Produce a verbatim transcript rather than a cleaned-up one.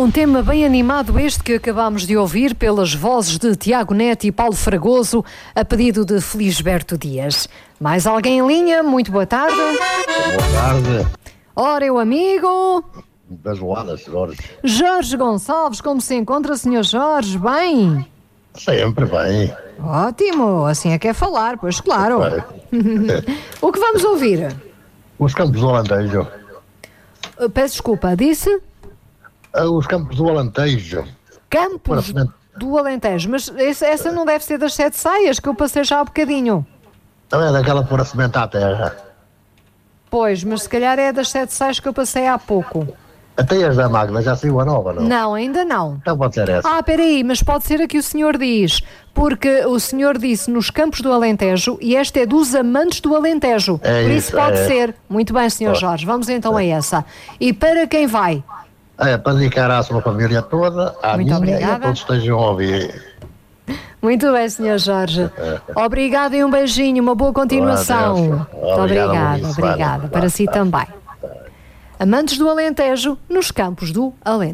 Um tema bem animado este que acabámos de ouvir pelas vozes de Tiago Neto e Paulo Fragoso, a pedido de Felisberto Dias. Mais alguém em linha? Muito boa tarde. Boa tarde. Ora, eu amigo... Das Loadas, Jorge. Jorge Gonçalves, como se encontra, senhor Jorge? Bem? Sempre bem. Ótimo, assim é que é falar, pois claro. O que vamos ouvir? Os Campos do Alentejo. Uh, Peço desculpa, disse? Ah, Os Campos do Alentejo. Campos Parece- do Alentejo, mas esse- essa não deve ser das sete saias que eu passei já há bocadinho. Não é daquela por a semente à terra. Pois, mas se calhar é das sete saias que eu passei há pouco. Até as da Magna já saiu a nova, não? Não, ainda não. Então pode ser essa. Ah, peraí, mas pode ser a que o senhor diz, porque o senhor disse nos Campos do Alentejo e esta é dos Amantes do Alentejo. É Por isso, isso pode é. ser. Muito bem, senhor Jorge, vamos então a essa. E para quem vai? É, para dedicar à sua família toda, à Muito minha e obrigada. a todos que estejam a ouvir. Muito bem, senhor Jorge. Obrigado e um beijinho, uma boa continuação. Adeus. Muito Obrigado, obrigada, bom fim de obrigada. semana. Para si também. Amantes do Alentejo, nos Campos do Alentejo.